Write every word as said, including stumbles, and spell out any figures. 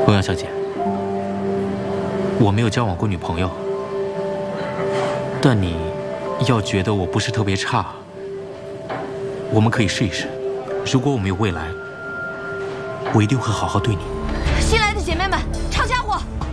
欧阳小姐，我没有交往过女朋友，但你要觉得我不是特别差，我们可以试一试。如果我们有未来，我一定会好好对你。 新来的姐妹们，抄家伙，